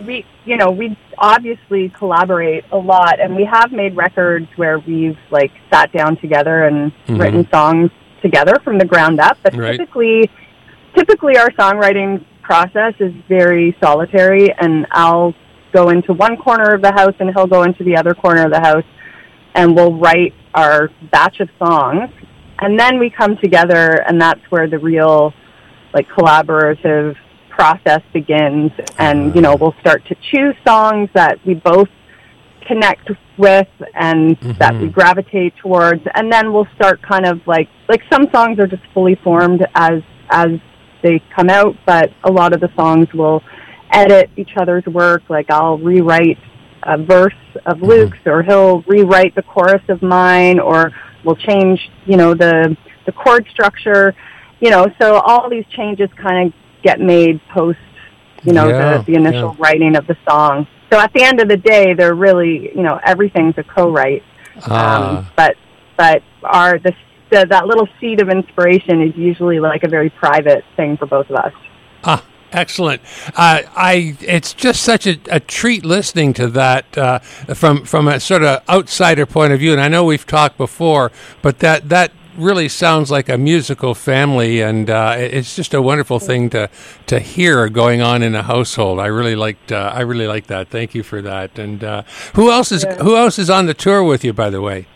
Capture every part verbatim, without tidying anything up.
we, you know, we obviously collaborate a lot, and we have made records where we've like sat down together and mm-hmm. written songs together from the ground up. But right. typically, typically our songwriting process is very solitary, and I'll go into one corner of the house and he'll go into the other corner of the house, and we'll write our batch of songs, and then we come together, and that's where the real like collaborative process begins. And you know, we'll start to choose songs that we both connect with and mm-hmm. that we gravitate towards, and then we'll start kind of like like some songs are just fully formed as as they come out, but a lot of the songs will edit each other's work. Like I'll rewrite a verse of Luke's, or he'll rewrite the chorus of mine, or we'll change, you know, the the chord structure, you know. So all these changes kind of get made post, you know, yeah, the, the initial yeah. writing of the song. So at the end of the day, they're really, you know, everything's a co-write. Ah. Um, but but our the, the that little seed of inspiration is usually like a very private thing for both of us. Ah. Excellent. Uh, I. It's just such a, a treat listening to that uh, from from a sort of outsider point of view. And I know we've talked before, but that that really sounds like a musical family, and uh, it's just a wonderful thing to to hear going on in a household. I really liked. Uh, I really like that. Thank you for that. And uh, who else is yeah. who else is on the tour with you, by the way?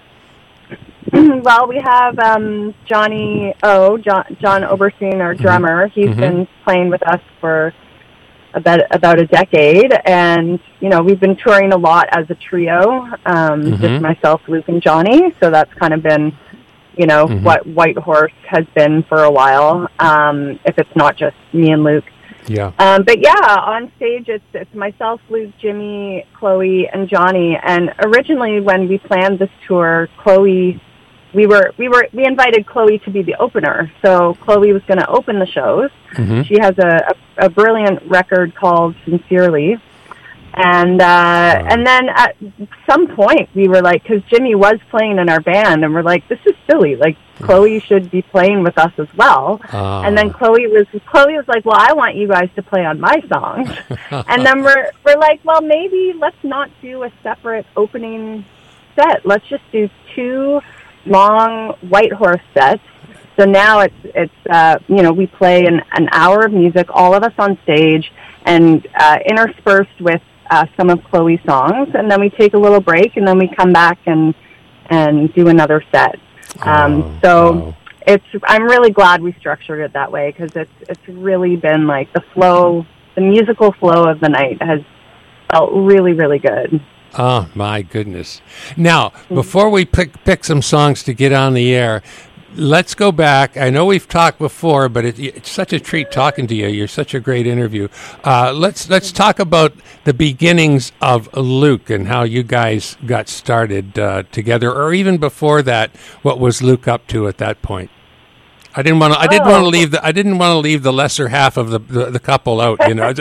Well, we have um, Johnny O, John, John Oberstein, our drummer. He's mm-hmm. been playing with us for about about a decade, and you know, we've been touring a lot as a trio, um, mm-hmm. just myself, Luke, and Johnny. So that's kind of been, you know, mm-hmm. what White Horse has been for a while. Um, if it's not just me and Luke. Yeah. Um, but yeah, on stage it's it's myself, Luke, Jimmy, Chloe, and Johnny. And originally, when we planned this tour, Chloe, we were we were we invited Chloe to be the opener. So Chloe was going to open the shows. Mm-hmm. She has a, a a brilliant record called Sincerely. And uh, wow. and then at some point we were like, because Jimmy was playing in our band, and we're like, this is silly. Like Chloe should be playing with us as well. Uh. And then Chloe was Chloe was like, well, I want you guys to play on my songs. And then we're we're like, well, maybe let's not do a separate opening set. Let's just do two long White Horse sets. So now it's it's uh, you know, we play an an hour of music, all of us on stage, and uh, interspersed with Uh, some of Chloe's songs, and then we take a little break, and then we come back and and do another set. Um, oh, so wow. it's I'm really glad we structured it that way, because it's it's really been like the flow, the musical flow of the night has felt really really good. Oh my goodness! Now, before we pick pick some songs to get on the air, let's go back. I know we've talked before, but it, it's such a treat talking to you. You're such a great interview. Uh, let's let's talk about the beginnings of Luke and how you guys got started uh, together, or even before that. What was Luke up to at that point? I didn't want to. I didn't oh. want to leave the. I didn't want to leave the lesser half of the the, the couple out. You know.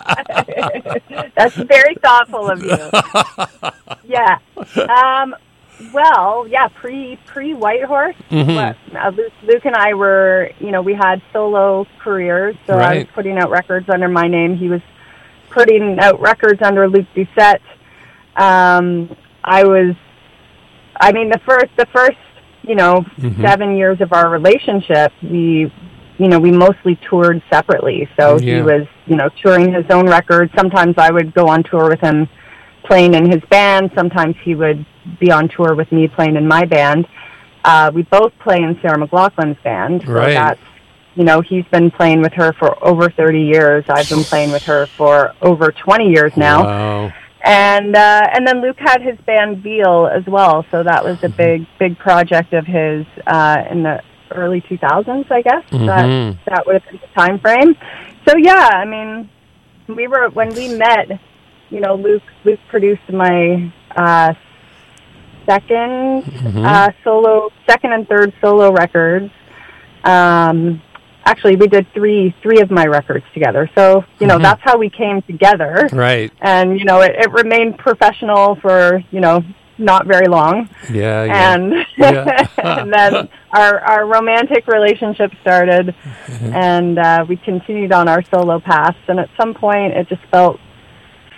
That's very thoughtful of you. Yeah. Um, Well, yeah, pre pre White Horse. Mm-hmm. What, uh, Luke, Luke and I were, you know, we had solo careers. So right. I was putting out records under my name. He was putting out records under Luke Doucette. Um, I was, I mean, the first the first, you know, mm-hmm. seven years of our relationship, we, you know, we mostly toured separately. So yeah. he was, you know, touring his own records. Sometimes I would go on tour with him, playing in his band. Sometimes he would be on tour with me playing in my band. Uh, we both play in Sarah McLachlan's band. So right. that's, you know, he's been playing with her for over thirty years. I've been playing with her for over twenty years now. Wow. And uh, and then Luke had his band Veal as well. So that was a big, big project of his uh, in the early two thousands, I guess. Mm-hmm. That, that would have been the time frame. So, yeah, I mean, we were, when we met, you know, Luke, Luke produced my uh, second mm-hmm. uh, solo, second and third solo records. Um, actually, we did three, three of my records together. So, you know, mm-hmm. that's how we came together. Right. And, you know, it, it remained professional for, you know, not very long. Yeah, yeah. And, yeah. and then our, our romantic relationship started, mm-hmm. and uh, we continued on our solo paths. And at some point, it just felt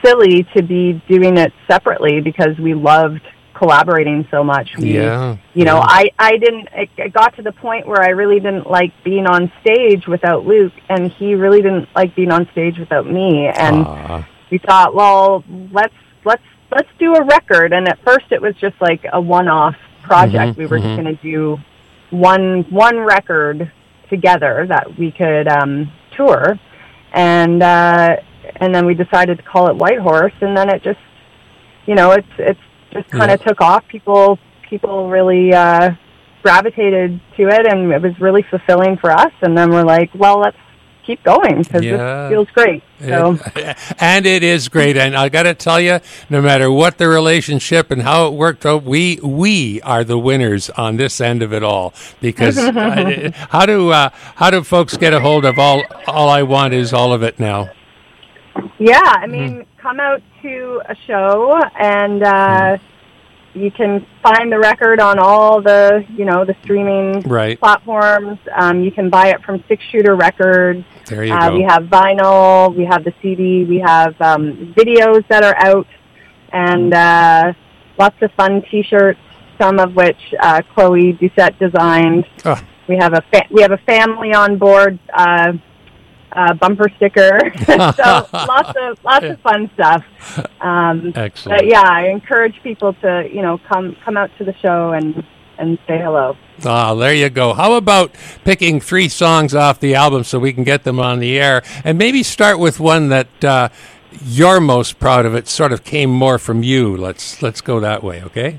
silly to be doing it separately because we loved collaborating so much. We, yeah. You know, yeah. I, I didn't, it, it got to the point where I really didn't like being on stage without Luke, and he really didn't like being on stage without me. And Aww. we thought, well, let's, let's, let's do a record. And at first it was just like a one-off project. Mm-hmm, we were mm-hmm. just going to do one, one record together that we could um, tour. And, uh, and then we decided to call it White Horse. And then it just, you know, it's, it's, just kind of yeah. took off. People people really uh, gravitated to it, and it was really fulfilling for us. And then we're like, well, let's keep going because yeah. this feels great. So. It, and it is great. And I got to tell you, no matter what the relationship and how it worked out, we we are the winners on this end of it all. Because uh, how do uh, how do folks get a hold of all all I Want Is All of It now? Yeah, I mean, mm-hmm. come out to a show, and uh, mm-hmm. you can find the record on all the, you know, the streaming right. platforms. Um, you can buy it from Six Shooter Records. There you uh, go. We have vinyl, we have the C D, we have um, videos that are out, and uh, lots of fun T-shirts, some of which uh, Chloe Doucette designed. Oh. We have a fa- we have a family on board. Uh, Uh, bumper sticker, so lots of lots of fun stuff. Um, Excellent. But yeah, I encourage people to you know come come out to the show and and say hello. Ah, there you go. How about picking three songs off the album so we can get them on the air, and maybe start with one that uh, you're most proud of. It sort of came more from you. Let's let's go that way, okay?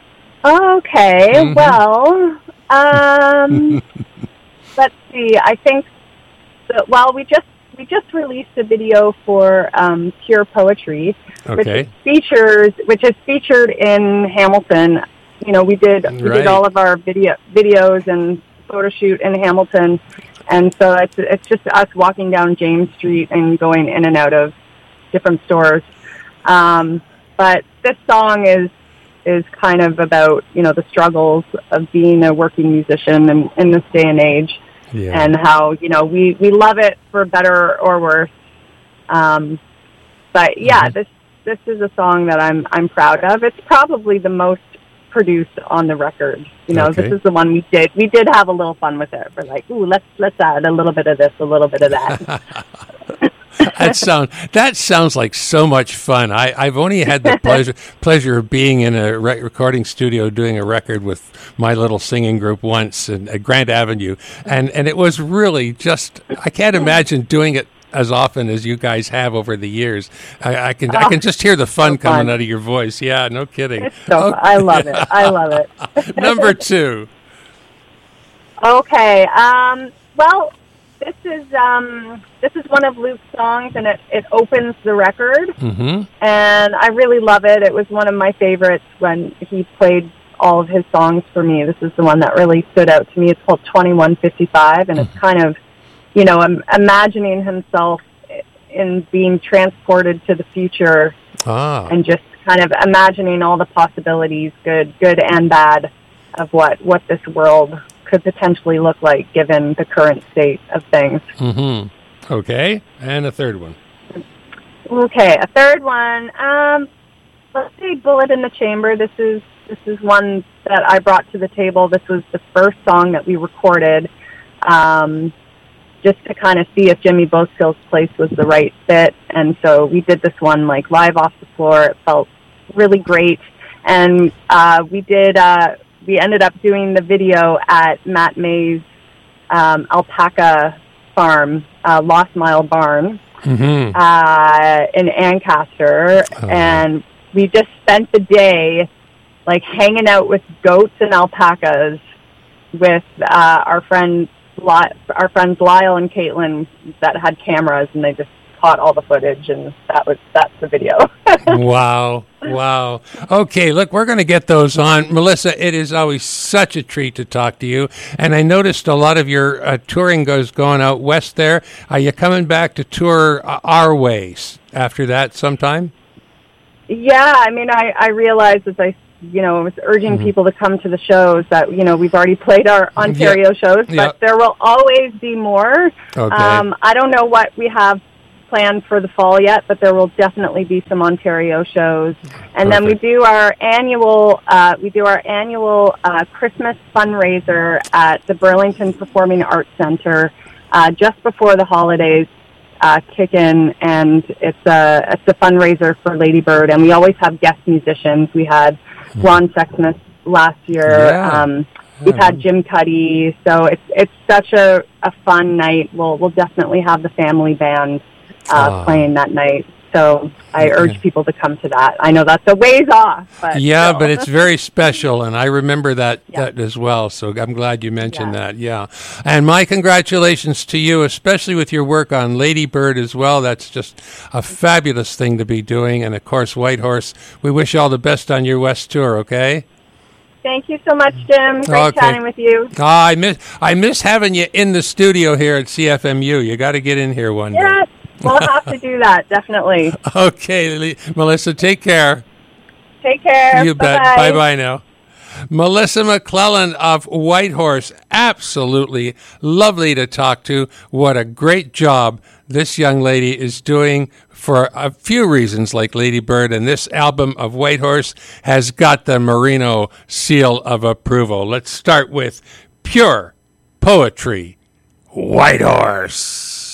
Okay. Mm-hmm. Well, um, let's see. I think. So, well, we just we just released a video for um, Pure Poetry, okay. which is features which is featured in Hamilton. You know, we did we right. did all of our video videos and photo shoot in Hamilton, and so it's it's just us walking down James Street and going in and out of different stores. Um, but this song is is kind of about you know the struggles of being a working musician in, in this day and age. Yeah. And how, you know, we, we love it for better or worse. Um, but yeah, mm-hmm. this this is a song that I'm I'm proud of. It's probably the most produced on the record. You know, okay. this is the one we did. We did have a little fun with it. We're like, ooh, let's let's add a little bit of this, a little bit of that. that sound that sounds like so much fun. I, I've only had the pleasure pleasure of being in a re- recording studio doing a record with my little singing group once in, at Grant Avenue, and and it was really just I can't imagine doing it as often as you guys have over the years. I, I can oh, I can just hear the fun so coming fun. out of your voice. Yeah, no kidding. It's so okay. I love it. I love it. Number two. Okay. Um, well. This is um, this is one of Luke's songs, and it, it opens the record, mm-hmm. and I really love it. It was one of my favorites when he played all of his songs for me. This is the one that really stood out to me. It's called twenty-one fifty-five, and mm-hmm. it's kind of, you know, um, imagining himself in being transported to the future, ah. and just kind of imagining all the possibilities, good, good and bad, of what, what this world could potentially look like given the current state of things. Mm-hmm. Okay, and a third one. Okay, a third one. Um, let's say "Bullet in the Chamber." This is this is one that I brought to the table. This was the first song that we recorded, um, just to kind of see if Jimmy Bosskill's place was the right fit. And so we did this one like live off the floor. It felt really great, and uh, we did. Uh, We ended up doing the video at Matt May's um, alpaca farm, uh, Lost Mile Barn, mm-hmm. uh, in Ancaster, oh. and we just spent the day like hanging out with goats and alpacas with uh, our friend, our friends Lyle and Caitlin that had cameras, and they just caught all the footage, and that was that's the video. Wow. Wow. Okay, look, we're going to get those on. Melissa, it is always such a treat to talk to you. And I noticed a lot of your uh, touring goes going out west there. Are you coming back to tour uh, our ways after that sometime? Yeah, I mean, I, I realized as I, you know, was urging mm-hmm. people to come to the shows that, you know, we've already played our Ontario yep. shows, but yep. there will always be more. Okay. Um, I don't know what we have planned for the fall yet, but there will definitely be some Ontario shows. And Perfect. Then we do our annual uh, we do our annual uh, Christmas fundraiser at the Burlington Performing Arts Centre uh, just before the holidays uh, kick in, and it's a it's a fundraiser for Lady Bird. And we always have guest musicians. We had Ron Sexsmith last year. Yeah. Um, We've had Jim Cuddy, so it's it's such a, a fun night. We'll we'll definitely have the family band uh, oh. playing that night. So I urge yeah. people to come to that. I know that's a ways off, but yeah, still. but it's very special, and I remember that yeah. that as well. So I'm glad you mentioned yeah. that. Yeah, and my congratulations to you, especially with your work on Lady Bird as well. That's just a fabulous thing to be doing, and of course, Whitehorse. We wish you all the best on your West tour. Okay. Thank you so much, Jim. Great okay. chatting with you. Oh, I miss I miss having you in the studio here at C F M U. You got to get in here one yeah, day. We'll have to do that, definitely. Okay, Melissa, take care. Take care. You bet. Bye-bye. Bye-bye now. Melissa McClellan of Whitehorse, absolutely lovely to talk to. What a great job this young lady is doing for a few reasons, like Lady Bird, and this album of Whitehorse has got the Merino seal of approval. Let's start with Pure Poetry, Whitehorse.